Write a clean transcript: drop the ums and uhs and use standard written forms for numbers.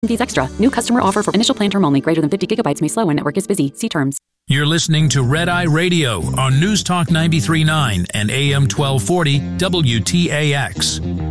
Fees extra. New customer offer for initial plan term only. Greater than 50 gigabytes may slow when network is busy. See terms. You're listening to Red Eye Radio on News Talk 93.9 and AM 1240 WTAX.